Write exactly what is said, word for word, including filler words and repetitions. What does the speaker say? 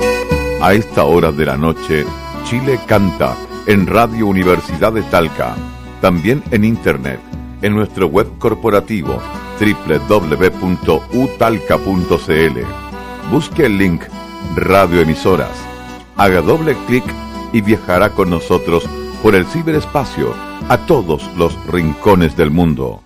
A esta hora de la noche, Chile canta en Radio Universidad de Talca, también en internet, en nuestro web corporativo doble u doble u doble u punto u talca punto c l. Busque el link Radio Emisoras, haga doble clic y viajará con nosotros por el ciberespacio a todos los rincones del mundo.